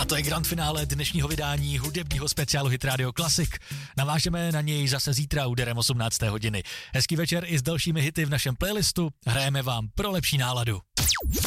to je grand finále dnešního vydání hudebního speciálu Hit Radio Classic. Navážeme na něj zase zítra úderem 18. hodiny. Hezký večer i s dalšími hity v našem playlistu. Hrajeme vám pro lepší náladu.